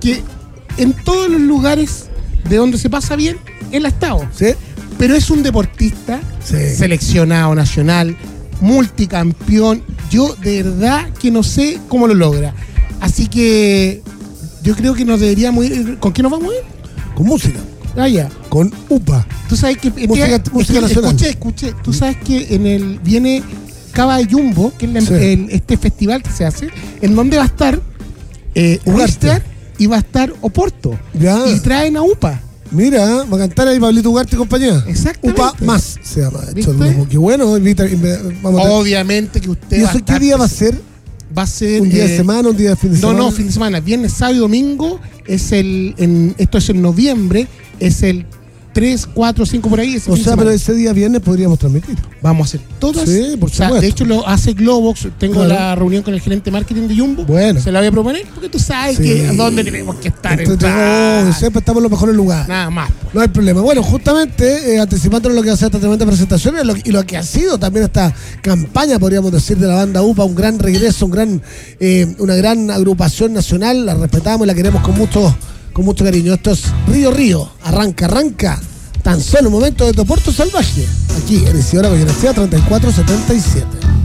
porque en todos los lugares de donde se pasa bien, él ha estado. ¿Sí? Pero es un deportista seleccionado nacional, multicampeón. Yo de verdad que no sé cómo lo logra. Así que yo creo que nos deberíamos ir. ¿Con qué nos vamos a ir? Con música. Ah, ya. Con UPA. Tú sabes que música nacional. Escuché. Tú sabes que viene Cava de Jumbo, que es este festival que se hace, en donde va a estar Ugarte y va a estar Oporto. Ya. Y traen a UPA. Mira, va a cantar ahí Pablito Ugarte y compañía. Exactamente. UPA más se llama. ¿Viste? Qué bueno. Obviamente que usted ¿Y eso qué día va a ser? Va a ser ¿Un día de semana, un día de fin de semana? No, fin de semana. Viernes, sábado y domingo. Esto es en noviembre. Es el 3, 4, 5 por ahí. O sea, pero ese día viernes podríamos transmitir. Vamos a hacer todas. Sí, por supuesto. De hecho, lo hace Globox. Tengo la reunión con el gerente de marketing de Jumbo. Bueno. Se la voy a proponer porque tú sabes que a dónde tenemos que estar. Siempre estamos en los mejores lugares. Nada más. Pues. No hay problema. Bueno, justamente anticipándonos lo que va a ser esta tremenda presentación y lo que ha sido también esta campaña, podríamos decir, de la banda UPA, un gran regreso, una gran agrupación nacional. La respetamos y la queremos con mucho cariño. Esto es Río. Arranca. Tan solo un momento de Oporto Salvaje. Aquí en Isidora Goyenechea 3477.